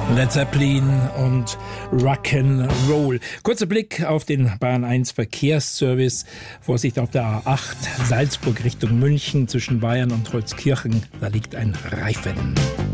Led Zeppelin und Rock'n'Roll. Kurzer Blick auf den Bayern 1 Verkehrsservice. Vorsicht auf der A8 Salzburg Richtung München zwischen Bayern und Holzkirchen. Da liegt ein Reifen.